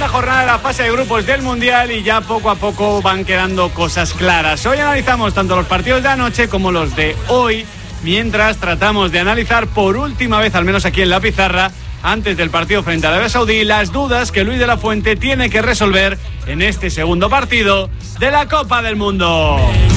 jornada de la fase de grupos del Mundial y ya poco a poco van quedando cosas claras. Hoy analizamos tanto los partidos de anoche como los de hoy, mientras tratamos de analizar por última vez, al menos aquí en la pizarra, antes del partido frente a Arabia Saudí, las dudas que Luis de la Fuente tiene que resolver en este segundo partido de la Copa del Mundo.